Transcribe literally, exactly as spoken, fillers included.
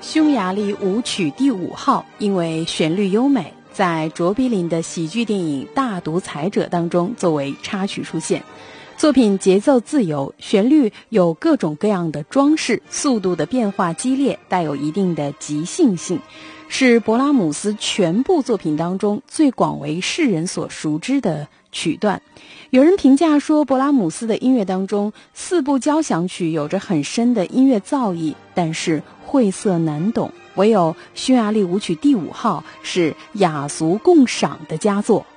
匈牙利舞曲第五号因为旋律优美，在卓别林的喜剧电影《大独裁者》当中作为插曲出现。作品节奏自由，旋律有各种各样的装饰，速度的变化激烈，带有一定的即兴性，是勃拉姆斯全部作品当中最广为世人所熟知的曲段。有人评价说，勃拉姆斯的音乐当中四部交响曲有着很深的音乐造诣，但是晦涩难懂，唯有匈牙利舞曲第五号是雅俗共赏的佳作。